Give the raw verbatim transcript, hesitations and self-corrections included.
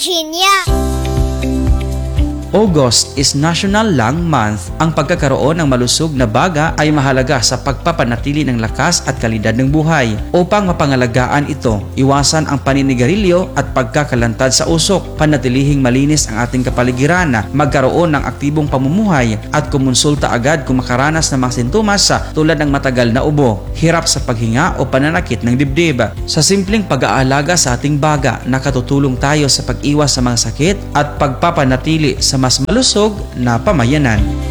Virginia. August is National Lung Month. Ang pagkakaroon ng malusog na baga ay mahalaga sa pagpapanatili ng lakas at kalidad ng buhay. Upang mapangalagaan ito, iwasan ang paninigarilyo at pagkakalantad sa usok, panatilihing malinis ang ating kapaligiran, magkaroon ng aktibong pamumuhay at kumonsulta agad kung makaranas ng mga sintomas tulad ng matagal na ubo, hirap sa paghinga o pananakit ng dibdib. Sa simpleng pag-aalaga sa ating baga, nakatutulong tayo sa pag-iwas sa mga sakit at pagpapanatili sa mas malusog na pamayanan.